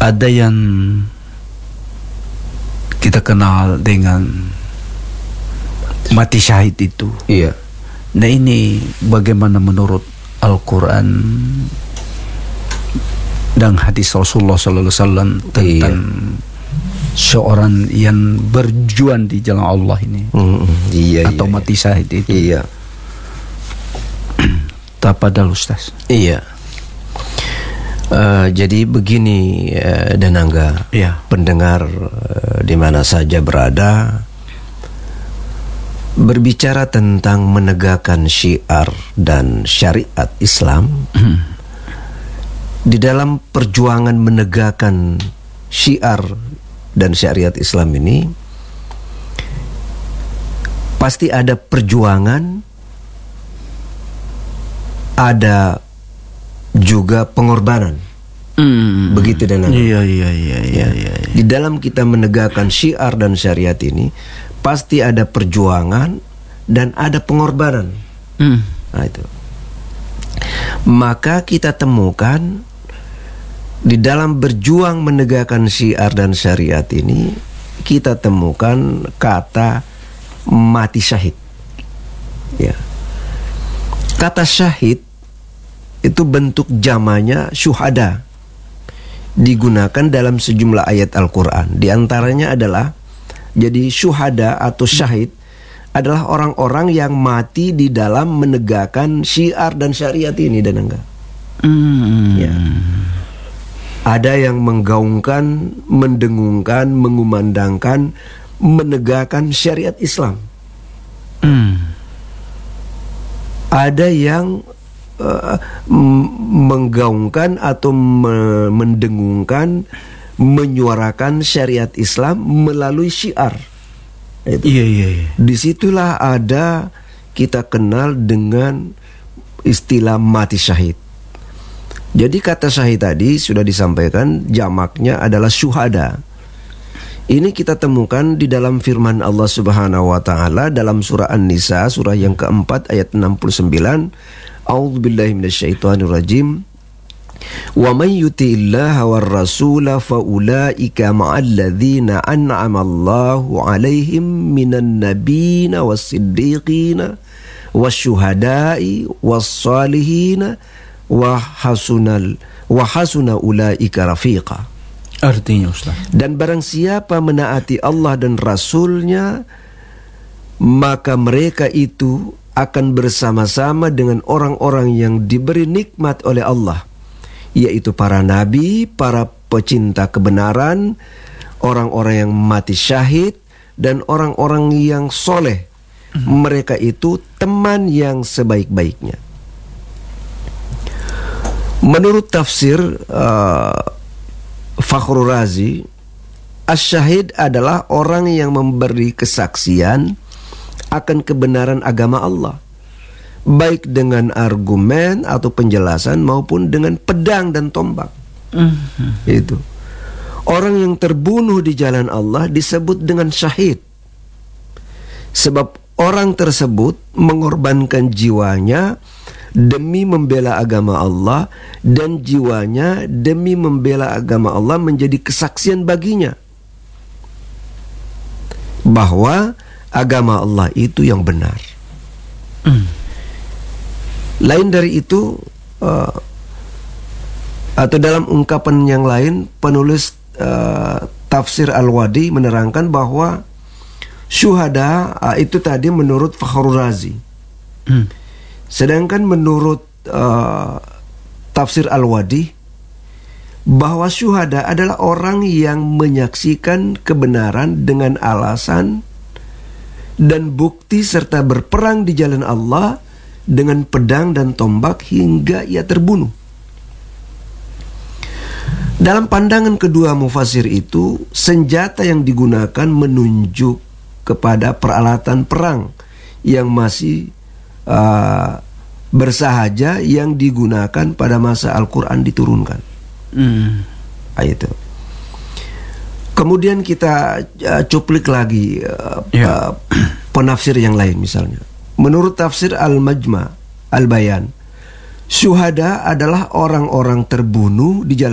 ada yang kita kenal dengan mati syahid itu. Iya. Nah, ini bagaimana menurut Al-Quran dan hadis Rasulullah sallallahu alaihi wasallam tentang seorang yang berjuang di jalan Allah ini, atau mati syahid itu? Iya. Tapadal Ustaz. Iya. Jadi begini, Danangga, pendengar di mana saja berada, berbicara tentang menegakkan syiar dan syariat Islam. Di dalam perjuangan menegakkan syiar dan syariat Islam ini, pasti ada perjuangan, ada juga pengorbanan. Begitu dan Iya. Di dalam kita menegakkan syiar dan syariat ini pasti ada perjuangan dan ada pengorbanan. Nah, itu. Maka kita temukan di dalam berjuang menegakkan syiar dan syariat ini, kita temukan kata mati syahid. Ya. Kata syahid itu bentuk jamanya syuhada, digunakan dalam sejumlah ayat Al-Quran. Di antaranya adalah, jadi syuhada atau syahid adalah orang-orang yang mati di dalam menegakkan syiar dan syariat ini, dan enggak. Ya. Ada yang menggaungkan, mendengungkan, mengumandangkan, menegakkan syariat Islam. Ada yang menggaungkan atau mendengungkan, menyuarakan syariat Islam melalui syiar. Iya. Disitulah ada kita kenal dengan istilah mati syahid. Jadi kata syahid tadi sudah disampaikan, jamaknya adalah syuhada. Ini kita temukan di dalam firman Allah Subhanahu wa taala dalam surah An-Nisa, surah yang keempat ayat 69. A'udzubillahi minasyaitonirrajim. Wa may yuti'illaha war rasula fa ulaika ma'al ladzina an'ama Allahu 'alaihim minan nabiyina was-siddiqina wasyuhada'i was-salihina wa hasuna ulaika rafiqa. Artinya, Ustaz, dan barang siapa menaati Allah dan Rasulnya, maka mereka itu akan bersama-sama dengan orang-orang yang diberi nikmat oleh Allah, yaitu para nabi, para pecinta kebenaran, orang-orang yang mati syahid, dan orang-orang yang soleh. Mereka itu teman yang sebaik-baiknya. Menurut tafsir Fakhrul Razi, as-syahid adalah orang yang memberi kesaksian akan kebenaran agama Allah, baik dengan argumen atau penjelasan maupun dengan pedang dan tombak. Itu orang yang terbunuh di jalan Allah disebut dengan syahid, sebab orang tersebut mengorbankan jiwanya demi membela agama Allah, dan jiwanya demi membela agama Allah menjadi kesaksian baginya bahwa agama Allah itu yang benar. Lain dari itu, atau dalam ungkapan yang lain, penulis tafsir Al-Wadi menerangkan bahwa syuhada itu tadi menurut Fakhrul Razi. Sedangkan menurut tafsir Al-Wadi, bahwa syuhada adalah orang yang menyaksikan kebenaran dengan alasan dan bukti serta berperang di jalan Allah dengan pedang dan tombak hingga ia terbunuh. Dalam pandangan kedua mufasir itu, senjata yang digunakan menunjuk kepada peralatan perang yang masih bersahaja yang digunakan pada masa Al-Quran diturunkan. Itu. Kemudian kita cuplik lagi penafsir yang lain, misalnya menurut tafsir Al-Majma' Al-Bayan, syuhada adalah orang-orang terbunuh di jalan